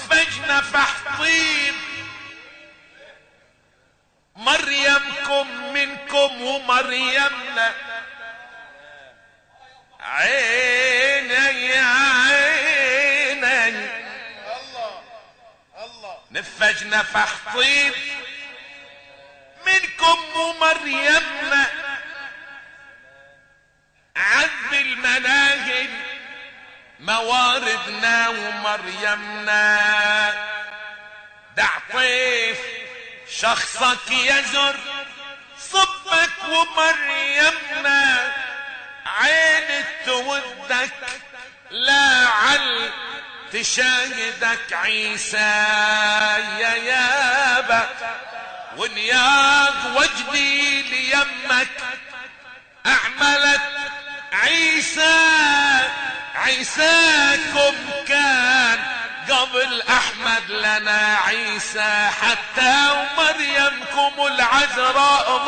نفجنا فحطين مريمكم منكم ومريمنا عيني يا عيني نفجنا فحطين منكم ومريمنا عذب المناهج مواردنا ومريمنا دع طيف شخصك يزر صبك ومريمنا عين تودك لا عل تشاهدك عيسى يا يابا ونياض وجدي ليمك اعملت عيساكم كان قبل احمد لنا عيسى حتى ومريمكم العذراء